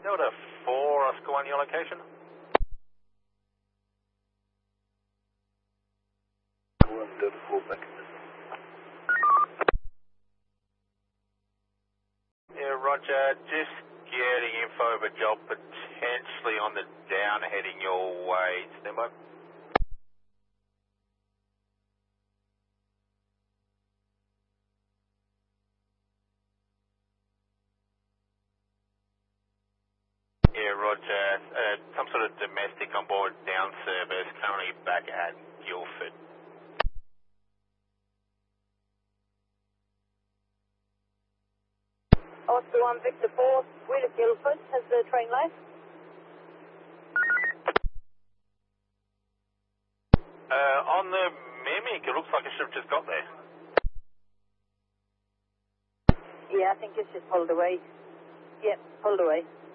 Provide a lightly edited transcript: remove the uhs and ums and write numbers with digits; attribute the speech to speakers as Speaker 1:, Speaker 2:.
Speaker 1: Delta 4, Oscar 1, your location?
Speaker 2: Delta 4 back.
Speaker 1: Yeah, roger. Just getting info of a job potentially on the down heading your way. Stand by. Yeah, roger. Some sort of domestic on board down service, currently back at Guildford.
Speaker 3: Oscar 1, Victor 4, we're at Guildford. Has the train left?
Speaker 1: On the Mimic, it looks like it should have just got there.
Speaker 3: Yeah, I think it's just pulled away. Yep, pulled away.